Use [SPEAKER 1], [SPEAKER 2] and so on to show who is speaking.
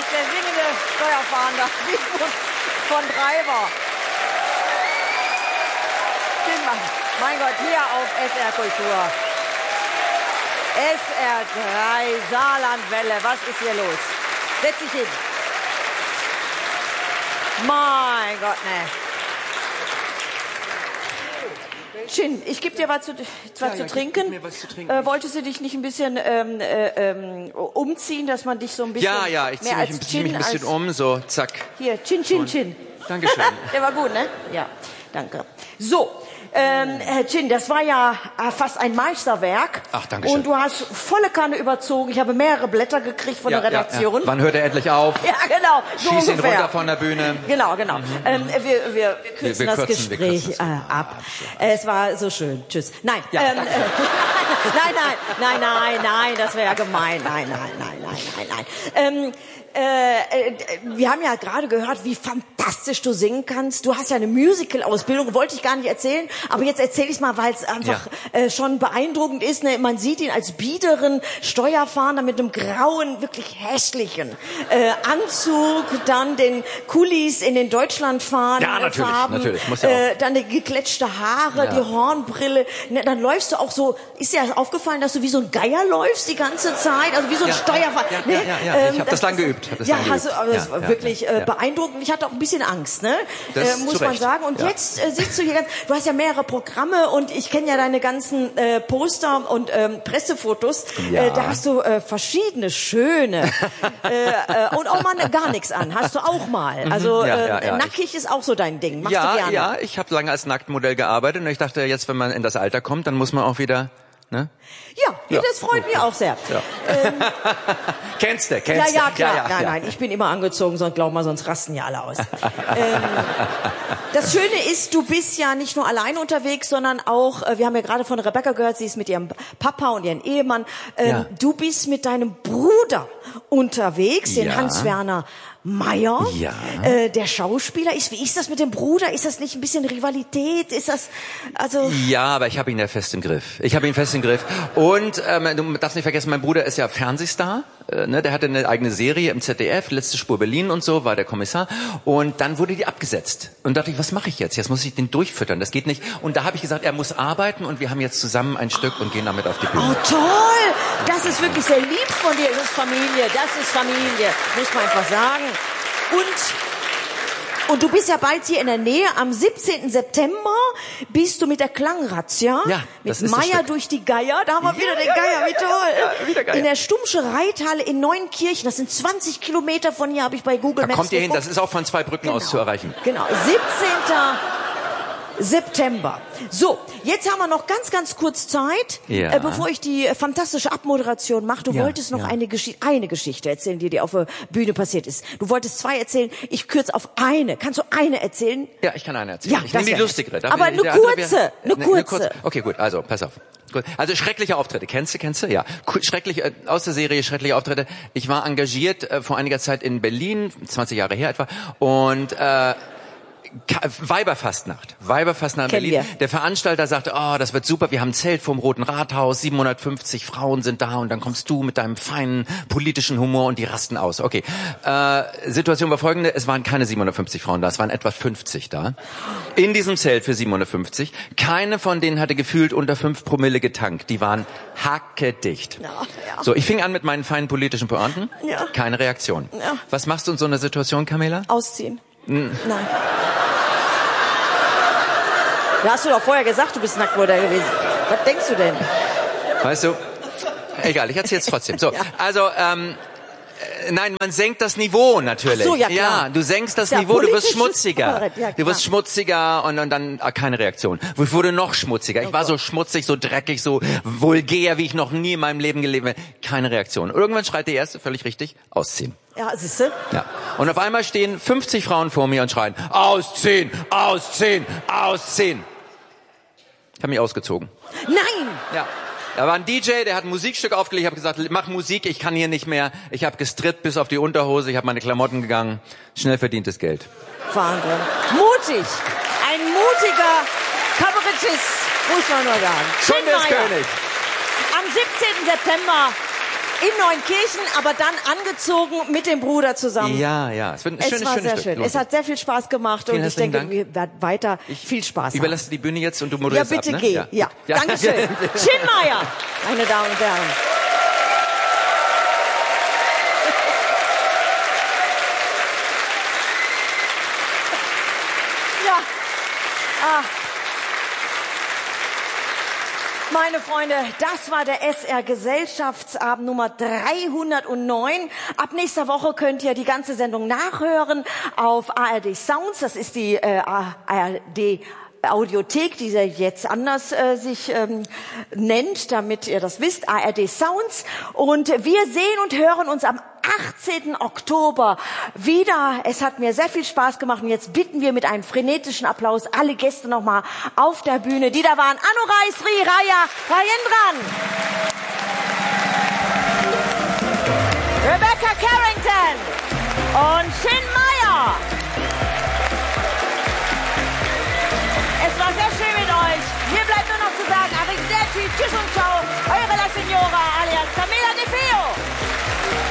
[SPEAKER 1] der singende Steuerfahnder von Treiber. Mein Gott, hier auf SR Kultur. SR3 Saarlandwelle, was ist hier los? Setz dich hin. Mein Gott, ne. Chin, ich gebe dir was zu trinken.
[SPEAKER 2] Gib mir was zu trinken.
[SPEAKER 1] Wolltest du dich nicht ein bisschen umziehen, dass man dich so ein bisschen
[SPEAKER 2] Ja, ich ziehe mich ein bisschen um, so, zack.
[SPEAKER 1] Hier, Chin, Chin, Chin.
[SPEAKER 2] Dankeschön.
[SPEAKER 1] Der war gut, ne? Ja, danke. So, Herr Chin, das war ja fast ein Meisterwerk.
[SPEAKER 2] Ach, danke schön.
[SPEAKER 1] Und du hast volle Kanne überzogen. Ich habe mehrere Blätter gekriegt von der Redaktion.
[SPEAKER 2] Ja. Wann hört er endlich auf?
[SPEAKER 1] Ja, genau. So
[SPEAKER 2] Schieß ihn
[SPEAKER 1] ungefähr.
[SPEAKER 2] runter von der Bühne.
[SPEAKER 1] Genau. Wir kürzen das Gespräch ab. Es war so schön. Tschüss. Nein.
[SPEAKER 2] Ja,
[SPEAKER 1] Nein, das wäre ja gemein. Nein. Wir haben ja gerade gehört, wie fantastisch du singen kannst. Du hast ja eine Musical-Ausbildung, wollte ich gar nicht erzählen, aber jetzt erzähle ich es mal, weil es einfach schon beeindruckend ist. Ne? Man sieht ihn als biederen Steuerfahnder mit einem grauen, wirklich hässlichen Anzug, dann den Kulis in den Deutschlandfahnen.
[SPEAKER 2] Ja, natürlich. Muss ja auch.
[SPEAKER 1] Dann die gekletschte Haare, die Hornbrille. Ne, dann läufst du auch so, ist dir aufgefallen, dass du wie so ein Geier läufst die ganze Zeit? Also wie so ein Steuerfahnder.
[SPEAKER 2] Ja, ich habe das lang geübt.
[SPEAKER 1] Das war wirklich beeindruckend. Ich hatte auch ein bisschen Angst, ne? Muss man sagen. Und jetzt sitzt du hier du hast ja mehrere Programme und ich kenne ja deine ganzen Poster und Pressefotos.
[SPEAKER 2] Ja.
[SPEAKER 1] Da hast du verschiedene schöne und auch mal gar nichts an. Hast du auch mal. Also nackig ist auch so dein Ding. Machst du gerne?
[SPEAKER 2] Ja, ich habe lange als Nacktmodell gearbeitet und ich dachte, jetzt, wenn man in das Alter kommt, dann muss man auch wieder... Ne?
[SPEAKER 1] Ja, das freut mich auch sehr.
[SPEAKER 2] Ja. Kennst du?
[SPEAKER 1] Ja, klar. Nein, ich bin immer angezogen, sonst glaub mal, sonst rasten ja alle aus. Das Schöne ist, du bist ja nicht nur allein unterwegs, sondern auch, wir haben ja gerade von Rebecca gehört, sie ist mit ihrem Papa und ihrem Ehemann. Du bist mit deinem Bruder unterwegs, den Hans-Werner Meier, der Schauspieler. Wie ist das mit dem Bruder? Ist das nicht ein bisschen Rivalität? Ist das, also...
[SPEAKER 2] Ja, aber ich habe ihn ja fest im Griff. Und du darfst nicht vergessen, mein Bruder ist ja Fernsehstar. Ne? Der hatte eine eigene Serie im ZDF, Letzte Spur Berlin und so, war der Kommissar. Und dann wurde die abgesetzt. Und dachte ich, was mache ich jetzt? Jetzt muss ich den durchfüttern, das geht nicht. Und da habe ich gesagt, er muss arbeiten und wir haben jetzt zusammen ein Stück und gehen damit auf die Bühne.
[SPEAKER 1] Oh, toll! Das ist wirklich sehr lieb von dir. Das ist Familie, muss man einfach sagen. Und du bist ja bald hier in der Nähe. Am 17. September bist du mit der Klangrazzia.
[SPEAKER 2] Ja,
[SPEAKER 1] mit Meier durch die Geier. Da haben wir wieder den Geier. Wie toll.
[SPEAKER 2] Ja, wieder Geier.
[SPEAKER 1] In der Stummsche Reithalle in Neunkirchen. Das sind 20 Kilometer von hier, habe ich bei Google Maps
[SPEAKER 2] Da kommt ihr hin.
[SPEAKER 1] geguckt.
[SPEAKER 2] Das ist auch von 2 Brücken aus zu erreichen.
[SPEAKER 1] Genau. 17. September. So, jetzt haben wir noch ganz kurz Zeit, bevor ich die fantastische Abmoderation mache. Du wolltest noch eine Geschichte erzählen, die dir auf der Bühne passiert ist. Du wolltest 2 erzählen. Ich kürze auf eine. Kannst du eine erzählen?
[SPEAKER 2] Ja, ich kann eine erzählen.
[SPEAKER 1] Ja,
[SPEAKER 2] ich nehme die lustigere.
[SPEAKER 1] Aber eine kurze.
[SPEAKER 2] Okay, gut. Also, pass auf. Gut. Also schreckliche Auftritte. Kennst du? Ja. Schrecklich, aus der Serie schreckliche Auftritte. Ich war engagiert vor einiger Zeit in Berlin, 20 Jahre her etwa, und Weiberfastnacht in Berlin. Der Veranstalter sagte, das wird super, wir haben ein Zelt vorm Roten Rathaus, 750 Frauen sind da und dann kommst du mit deinem feinen politischen Humor und die rasten aus. Okay, Situation war folgende, es waren keine 750 Frauen da, es waren etwa 50 da. In diesem Zelt für 750. Keine von denen hatte gefühlt unter 5 Promille getankt. Die waren hackedicht.
[SPEAKER 1] Ja.
[SPEAKER 2] So, ich fing an mit meinen feinen politischen Pointen.
[SPEAKER 1] Ja.
[SPEAKER 2] Keine Reaktion.
[SPEAKER 1] Ja.
[SPEAKER 2] Was machst du in so einer Situation, Camilla?
[SPEAKER 1] Ausziehen. Nein. Da hast du doch vorher gesagt, du bist Nacktmodell gewesen. Was denkst du denn?
[SPEAKER 2] Weißt du, egal, ich erzähl's trotzdem. So, also, nein, man senkt das Niveau natürlich.
[SPEAKER 1] Ach so, ja, klar.
[SPEAKER 2] Ja, du senkst das Niveau, du wirst schmutziger.
[SPEAKER 1] Ja,
[SPEAKER 2] du wirst schmutziger und dann keine Reaktion. Ich wurde noch schmutziger. Ich war so schmutzig, so dreckig, so vulgär, wie ich noch nie in meinem Leben gelebt habe. Keine Reaktion. Irgendwann schreit der Erste, völlig richtig, ausziehen.
[SPEAKER 1] Ja, siehste?
[SPEAKER 2] Ja. Und auf einmal stehen 50 Frauen vor mir und schreien, ausziehen, ausziehen, ausziehen. Ich habe mich ausgezogen.
[SPEAKER 1] Nein!
[SPEAKER 2] Ja. Da war ein DJ, der hat ein Musikstück aufgelegt. Ich habe gesagt, mach Musik, ich kann hier nicht mehr. Ich habe gestrippt bis auf die Unterhose, ich habe meine Klamotten gegangen. Schnell verdientes Geld.
[SPEAKER 1] Wahnsinn. Mutig. Ein mutiger Kabarettist, muss man nur sagen.
[SPEAKER 2] Bundeskönig.
[SPEAKER 1] Am 17. September in Neunkirchen, aber dann angezogen mit dem Bruder zusammen.
[SPEAKER 2] Ja, ja. Es wird ein schönes,
[SPEAKER 1] war
[SPEAKER 2] schönes
[SPEAKER 1] sehr
[SPEAKER 2] Stück.
[SPEAKER 1] schön. Es hat sehr viel Spaß gemacht und ich denke, wir werden weiter viel Spaß haben.
[SPEAKER 2] Ich überlasse die Bühne jetzt und du moderierst
[SPEAKER 1] ab, ne? Ja, bitte geh.
[SPEAKER 2] Ja.
[SPEAKER 1] Dankeschön. Chin Meyer, meine Damen und Herren. Ja. Meine Freunde, das war der SR Gesellschaftsabend Nummer 309. Ab nächster Woche könnt ihr die ganze Sendung nachhören auf ARD Sounds. Das ist die ARD Audiothek, die sie jetzt anders sich nennt, damit ihr das wisst, ARD Sounds. Und wir sehen und hören uns am 18. Oktober wieder. Es hat mir sehr viel Spaß gemacht und jetzt bitten wir mit einem frenetischen Applaus alle Gäste nochmal auf der Bühne, die da waren. Anurai Sri Raya Rajendran, Rebecca Carrington und Chin Meyer. Es war sehr schön mit euch. Mir bleibt nur noch zu sagen, Arrivederci, tschüss und ciao.